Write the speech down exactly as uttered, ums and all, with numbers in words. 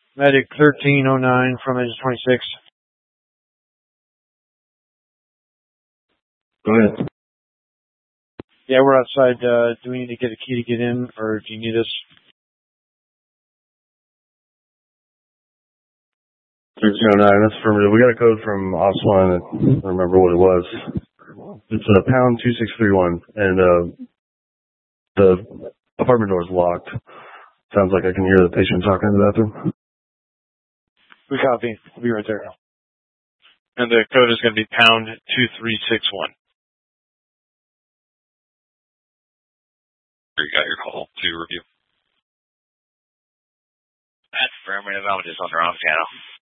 Medic thirteen oh nine from engine twenty-six. Go ahead. Yeah, we're outside. Uh, do we need to get a key to get in, or do you need us? thirteen oh nine, that's affirmative. We got a code from Ops one. I don't remember what it was. It's a pound two six three one, and uh, the apartment door is locked. Sounds like I can hear the patient talking in the bathroom. We copy. We'll be right there. And the code is going to be pound two three six one. You got your call to review. That's affirmative. I'm just on the wrong channel.